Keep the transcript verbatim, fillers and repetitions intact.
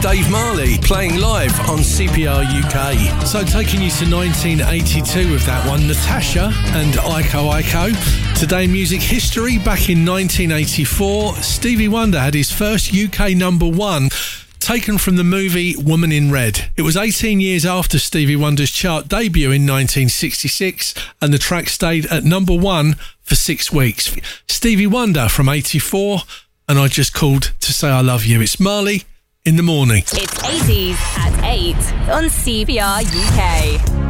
Dave Marley, playing live on C P R U K. So taking you to nineteen eighty-two with that one, Natasha and Iko Iko. Today in music history, back in nineteen eighty-four, Stevie Wonder had his first U K number one, taken from the movie Woman in Red. It was eighteen years after Stevie Wonder's chart debut in nineteen sixty-six, and the track stayed at number one for six weeks. Stevie Wonder from eighty-four, and I Just Called to Say I Love You. It's Marley in the morning. It's eighties at eight on C B R U K.